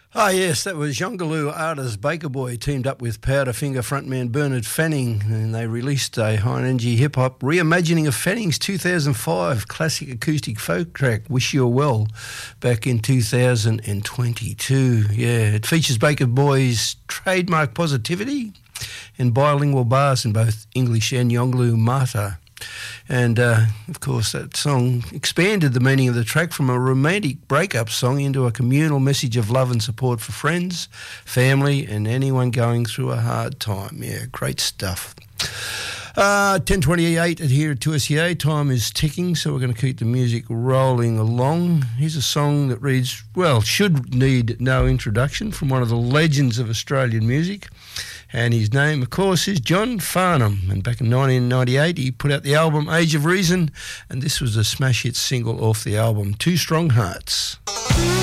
Ah, yes, that was Youngaloo artist Baker Boy teamed up with Powderfinger frontman Bernard Fanning, and they released a high-energy hip-hop reimagining of Fanning's 2005 classic acoustic folk track, Wish You Well, back in 2022. Yeah, it features Baker Boy's trademark positivity and bilingual bars in both English and Yolngu Mata. And, of course, that song expanded the meaning of the track from a romantic breakup song into a communal message of love and support for friends, family, and anyone going through a hard time. Yeah, great stuff. 10:28 here at 2SEA. Time is ticking, so we're going to keep the music rolling along. Here's a song that reads, well, should need no introduction, from one of the legends of Australian music. And his name, of course, is John Farnham. And back in 1998, he put out the album Age of Reason, and this was a smash hit single off the album, Two Strong Hearts.